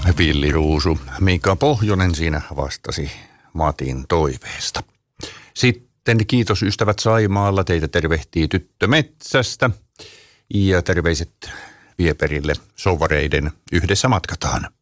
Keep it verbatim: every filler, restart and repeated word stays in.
Villiruusu Mika Pohjonen siinä vastasi Matin toiveesta. Sitten kiitos ystävät Saimaalla, teitä tervehtii tyttö metsästä ja terveiset vie perille souvareiden Yhdessä matkataan.